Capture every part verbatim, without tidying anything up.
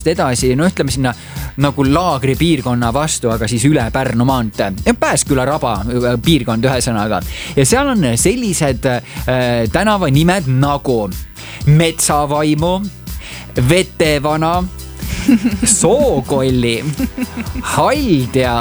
edasi, no ütleme sinna nagu Laagri piirkonna vastu, aga siis üle Pärnu maantee ja Pääsküla raba piirkond ühe sõnaga. Ja seal on sellised äh, tänava nimed nagu Metsavaimu, Vetevana, Sookolli, Haldja,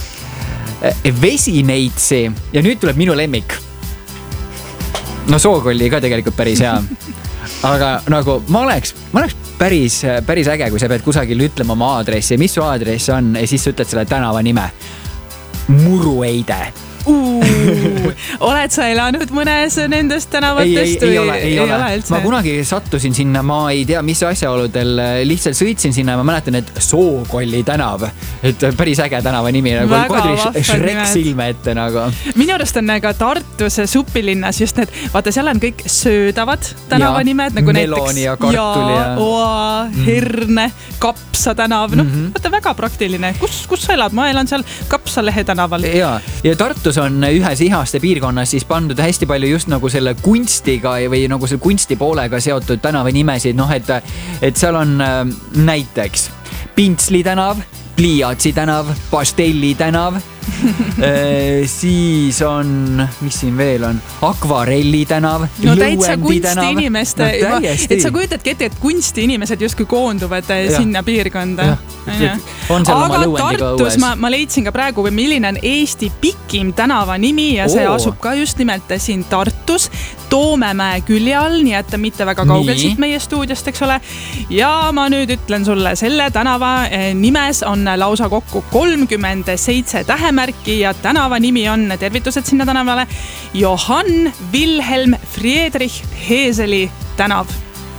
Vesineitsi ja nüüd tuleb minu lemmik. No Sookolli ka tegelikult päris hea. Aga nagu ma oleks, ma oleks päris, päris äge, kui sa pead kusagil ütlema oma aadressi, mis su aadress on ja siis sa ütled selle tänava nime. Murueide. Uh, oled sa elanud mõnes nendest tänavatest? Ei, ei, ei ole, ei, ei ole. ole ma kunagi sattusin sinna, ma ei tea, mis asjaoludel, lihtsalt sõitsin sinna ja ma mäletan, et Sookolli tänav, et päris äge tänava nimi, nagu kodri Shrek silme ette nagu. Minu arust on ka Tartus supilinnas just need, vaata seal on kõik söödavad tänavanimed, nagu Meloni ja kartuli ja, ja oa, herne, Kapsa tänav, noh, mm-hmm. vaata väga praktiline. Kus, kus sa elad? Ma elan seal Kapsalehe tänaval. Ja, ja Tartus on ühes Ihaste piirkonnas siis pandud hästi palju just nagu selle kunstiga või nagu selle kunstipoolega seotud tänava nimesid, noh et, et seal on äh, näiteks Pintsli tänav, Pliiatsi tänav, Pastelli tänav, e, siis on, mis siin veel on, Akvarelli tänav, no täitsa kunstiinimeste, no, et sa kujutadki ette, et kunstiinimesed justkui koonduvad ja. Sinna piirkonda. Ja. On seal aga oma Tartus ma, ma leidsin ka praegu, milline on Eesti pikim tänava nimi ja see oh. asub ka just nimelt siin Tartus Toomemäe külje all, nii et mitte väga kaugel siit meie stuudiost, eks ole. Ja ma nüüd ütlen sulle, selle tänava nimes on lausa kokku kolmkümmend seitse tähemärki ja tänava nimi on, tervitused sinna tänavale, Johann Wilhelm Friedrich Heseli tänav.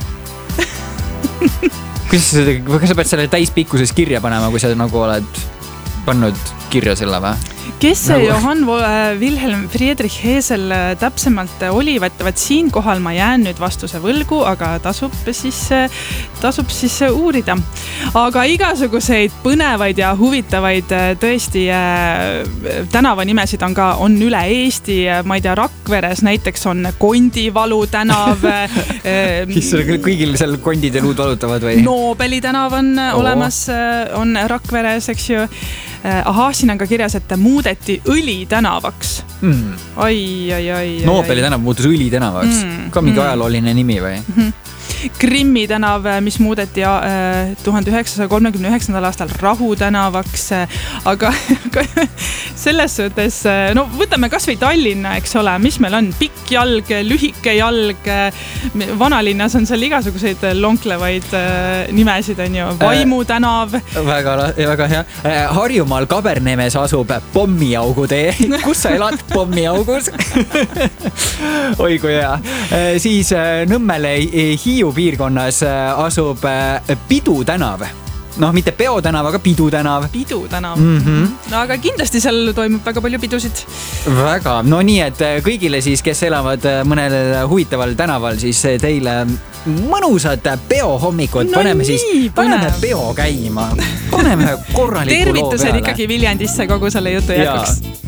Kas sa, kas sa pead selle täispikkuses kirja panema, kui sa nagu oled pannud kirja selle või? Kes see nagu... Johann Wilhelm Friedrich Hesel täpsemalt oli, vaat, vaat siin kohal ma jään nüüd vastuse võlgu, aga tasub siis, tasub siis uurida. Aga igasuguseid põnevaid ja huvitavaid tõesti tänavanimesid on ka, on üle Eesti, ma ei tea, Rakveres näiteks on Kondivalu tänav. Kõigil seal kondid ja luud valutavad või? Nobeli tänav on oh. olemas, on Rakveres, eks ju. Aha, siin on ka kirjas, et muudeti õli tänavaks. Mm. Ai, ai, ai. Nobeli tänav muutus õli tänavaks. Mm. Ka mingi mm. ajalooline nimi või? Mm-hmm. Grimmi tänav, mis muudeti tuhande üheksasaja kolmekümne üheksandal aastal Rahu tänavaks, aga selles suhtes, no võtame kas või Tallinna, eks ole, mis meil on, pikk jalg, lühike jalg, vanalinnas on seal igasuguseid lonklevaid nimesid, on ju, Vaimu tänav. Väga, väga hea. Harjumaal Kabernemes asub Pommiaugu tee. Kus sa elad? Pommiaugus. Oi kui hea. Siis Nõmmele Hiiu piirkonnas asub Pidu tänav. Noh, mitte Peo tänav, aga Pidu tänav. Pidu tänav. Mm-hmm. No aga kindlasti seal toimub väga palju pidusid. Väga. No nii, et kõigile siis, kes elavad mõnel huvitaval tänaval, siis teile mõnusad Peo hommikut. No paneme nii, siis, paneme Peo käima. Paneme korraliku loo peale. Tervitused ikkagi Viljandisse kogu selle jutu jäkuks.